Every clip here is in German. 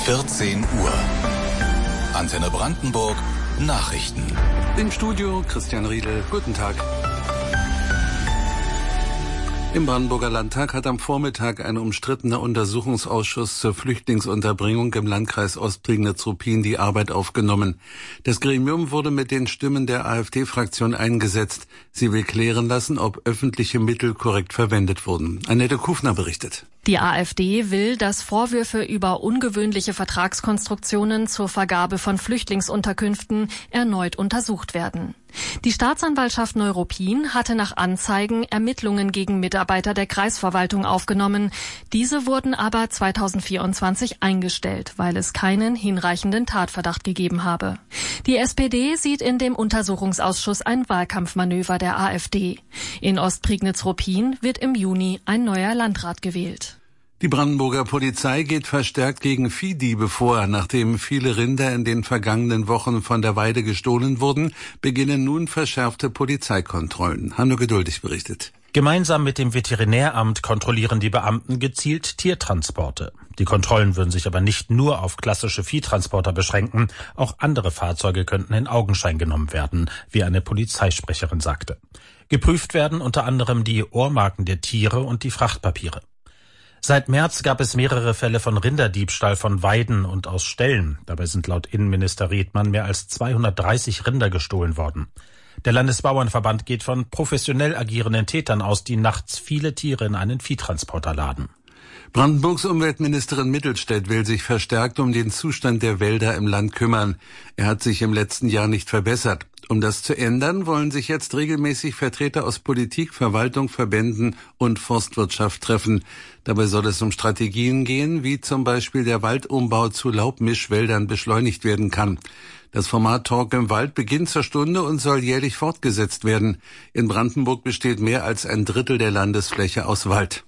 14 Uhr. Antenne Brandenburg Nachrichten. Im Studio Christian Riedel. Guten Tag. Im Brandenburger Landtag hat am Vormittag ein umstrittener Untersuchungsausschuss zur Flüchtlingsunterbringung im Landkreis Ostprignitz-Ruppin die Arbeit aufgenommen. Das Gremium wurde mit den Stimmen der AfD-Fraktion eingesetzt. Sie will klären lassen, ob öffentliche Mittel korrekt verwendet wurden. Annette Kufner berichtet. Die AfD will, dass Vorwürfe über ungewöhnliche Vertragskonstruktionen zur Vergabe von Flüchtlingsunterkünften erneut untersucht werden. Die Staatsanwaltschaft Neuruppin hatte nach Anzeigen Ermittlungen gegen Mitarbeiter der Kreisverwaltung aufgenommen. Diese wurden aber 2024 eingestellt, weil es keinen hinreichenden Tatverdacht gegeben habe. Die SPD sieht in dem Untersuchungsausschuss ein Wahlkampfmanöver der AfD. In Ostprignitz-Ruppin wird im Juni ein neuer Landrat gewählt. Die Brandenburger Polizei geht verstärkt gegen Viehdiebe vor. Nachdem viele Rinder in den vergangenen Wochen von der Weide gestohlen wurden, beginnen nun verschärfte Polizeikontrollen. Hanno Geduldig berichtet. Gemeinsam mit dem Veterinäramt kontrollieren die Beamten gezielt Tiertransporte. Die Kontrollen würden sich aber nicht nur auf klassische Viehtransporter beschränken. Auch andere Fahrzeuge könnten in Augenschein genommen werden, wie eine Polizeisprecherin sagte. Geprüft werden unter anderem die Ohrmarken der Tiere und die Frachtpapiere. Seit März gab es mehrere Fälle von Rinderdiebstahl von Weiden und aus Ställen. Dabei sind laut Innenminister Redmann mehr als 230 Rinder gestohlen worden. Der Landesbauernverband geht von professionell agierenden Tätern aus, die nachts viele Tiere in einen Viehtransporter laden. Brandenburgs Umweltministerin Mittelstädt will sich verstärkt um den Zustand der Wälder im Land kümmern. Er hat sich im letzten Jahr nicht verbessert. Um das zu ändern, wollen sich jetzt regelmäßig Vertreter aus Politik, Verwaltung, Verbänden und Forstwirtschaft treffen. Dabei soll es um Strategien gehen, wie zum Beispiel der Waldumbau zu Laubmischwäldern beschleunigt werden kann. Das Format Talk im Wald beginnt zur Stunde und soll jährlich fortgesetzt werden. In Brandenburg besteht mehr als ein Drittel der Landesfläche aus Wald.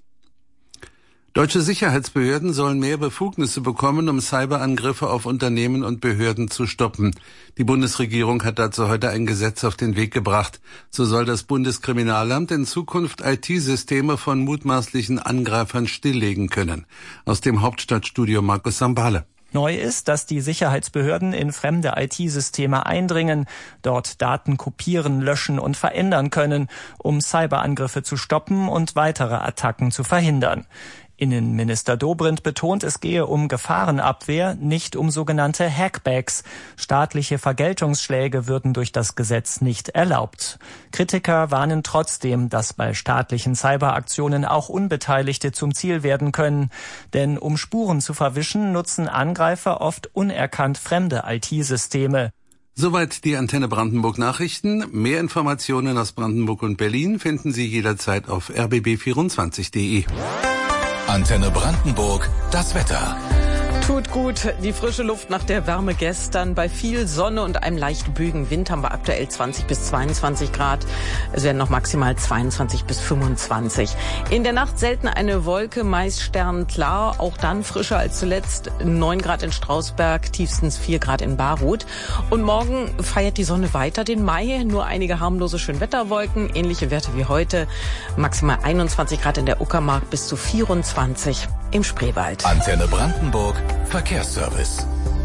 Deutsche Sicherheitsbehörden sollen mehr Befugnisse bekommen, um Cyberangriffe auf Unternehmen und Behörden zu stoppen. Die Bundesregierung hat dazu heute ein Gesetz auf den Weg gebracht. So soll das Bundeskriminalamt in Zukunft IT-Systeme von mutmaßlichen Angreifern stilllegen können. Aus dem Hauptstadtstudio Markus Sambale. Neu ist, dass die Sicherheitsbehörden in fremde IT-Systeme eindringen, dort Daten kopieren, löschen und verändern können, um Cyberangriffe zu stoppen und weitere Attacken zu verhindern. Innenminister Dobrindt betont, es gehe um Gefahrenabwehr, nicht um sogenannte Hackbacks. Staatliche Vergeltungsschläge würden durch das Gesetz nicht erlaubt. Kritiker warnen trotzdem, dass bei staatlichen Cyberaktionen auch Unbeteiligte zum Ziel werden können. Denn um Spuren zu verwischen, nutzen Angreifer oft unerkannt fremde IT-Systeme. Soweit die Antenne Brandenburg Nachrichten. Mehr Informationen aus Brandenburg und Berlin finden Sie jederzeit auf rbb24.de. Antenne Brandenburg, das Wetter. Tut gut, die frische Luft nach der Wärme gestern. Bei viel Sonne und einem leichten Bögenwind haben wir aktuell 20 bis 22 Grad. Es werden noch maximal 22 bis 25. In der Nacht selten eine Wolke, meist sternklar. Auch dann frischer als zuletzt. 9 Grad in Strausberg, tiefstens 4 Grad in Barut. Und morgen feiert die Sonne weiter den Mai. Nur einige harmlose Schönwetterwolken. Ähnliche Werte wie heute. Maximal 21 Grad in der Uckermark bis zu 24 im Spreewald. Antenne Brandenburg, Verkehrsservice.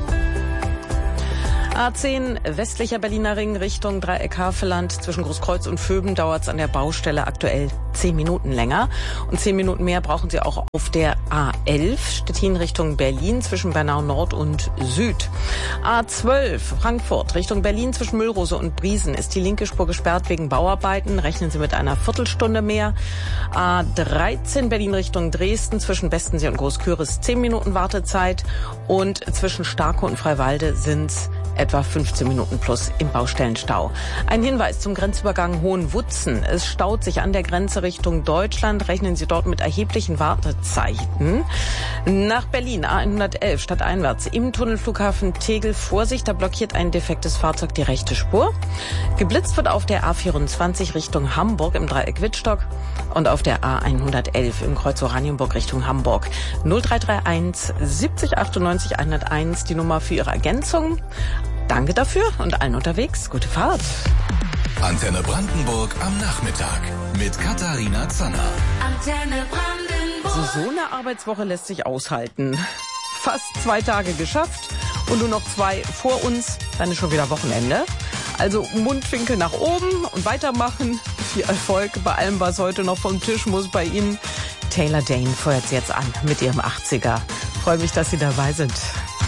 A10 westlicher Berliner Ring Richtung Dreieck Havelland. Zwischen Großkreuz und Vöben dauert es an der Baustelle aktuell 10 Minuten länger. Und 10 Minuten mehr brauchen Sie auch auf der A11 Stettin Richtung Berlin zwischen Bernau Nord und Süd. A12 Frankfurt Richtung Berlin zwischen Müllrose und Briesen ist die linke Spur gesperrt wegen Bauarbeiten. Rechnen Sie mit einer Viertelstunde mehr. A13 Berlin Richtung Dresden zwischen Bestensee und Großküris 10 Minuten Wartezeit. Und zwischen Starke und Freiwalde sind etwa 15 Minuten plus im Baustellenstau. Ein Hinweis zum Grenzübergang Hohenwutzen. Es staut sich an der Grenze Richtung Deutschland. Rechnen Sie dort mit erheblichen Wartezeiten. Nach Berlin A111 stadteinwärts im Tunnelflughafen Tegel. Vorsicht, da blockiert ein defektes Fahrzeug die rechte Spur. Geblitzt wird auf der A24 Richtung Hamburg im Dreieck Wittstock und auf der A111 im Kreuz Oranienburg Richtung Hamburg. 0331 70 98 101 die Nummer für Ihre Ergänzung. Danke dafür und allen unterwegs gute Fahrt. Antenne Brandenburg am Nachmittag mit Katharina Zanner. So eine Arbeitswoche lässt sich aushalten. fast 2 Tage geschafft und nur noch 2 vor uns. Dann ist schon wieder Wochenende. Also Mundwinkel nach oben und weitermachen. Viel Erfolg bei allem, was heute noch vom Tisch muss bei Ihnen. Taylor Dayne feuert Sie jetzt an mit ihrem 80er. Freue mich, dass Sie dabei sind.